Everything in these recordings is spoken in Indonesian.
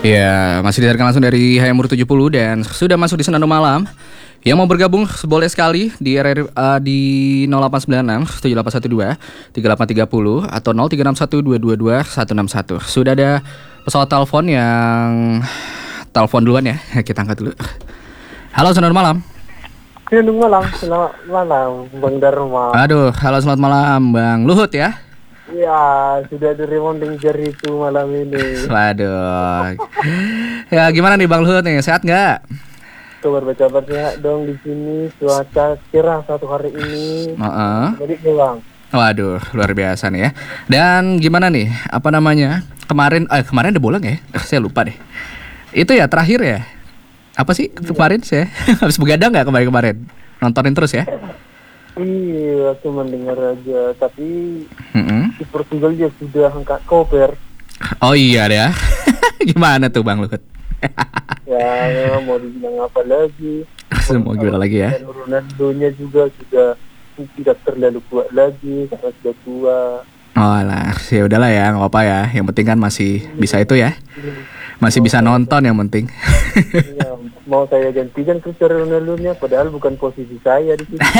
Ya, masih disiarkan langsung dari HMUR 70 dan sudah masuk di Senandung Malam. Yang mau bergabung boleh sekali di di 0896 7812 3830 atau 0361 222 161. Sudah ada pesawat telepon yang telepon duluan ya. Kita angkat dulu. Halo, Senandung Malam. Senandung Malam, selamat malam Bang Dharma. Aduh, halo selamat malam Bang Luhut ya. Ya, sudah ada remonding jari itu malam ini. Waduh. Ya gimana nih Bang Luhut nih, sehat nggak? Kabar sehat dong di sini, cuaca cerah satu hari ini. Jadi Bang. Waduh, luar biasa nih ya. Dan gimana nih? Apa namanya? Kemarin ada bola nggak ya? Saya lupa deh. Itu ya terakhir ya. Apa sih kemarin saya habis begadang nggak kemarin? Nontonin terus ya? Iya, cuma dengar aja. Tapi di Portugal dia sudah angkat koper. Oh iya deh ya. Gimana tuh Bang Luhut? Ya, mau dibilang apa lagi? Mau gimana lagi ya? Dan Ronaldo-nya juga sudah tidak terlalu kuat lagi karena sudah tua. Oh lah, ya udahlah ya, nggak apa ya. Yang penting kan masih bisa itu ya. Masih bisa nonton yang penting. Ya, mau saya gantikan Cristiano Ronaldo-nya, padahal bukan posisi saya di situ.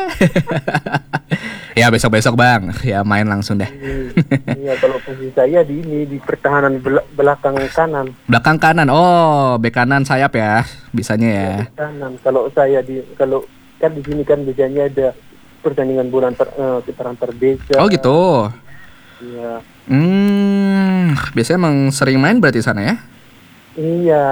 Ya besok-besok Bang, ya main langsung deh. Iya, kalau posisi saya di pertahanan belakang kanan. Belakang kanan, oh bek kanan sayap ya, bisanya ya. Kanan. Kalau saya kalau kan di sini kan biasanya ada pertandingan bulan antar desa. Oh gitu. Iya. Biasanya emang sering main berarti sana ya? Iya.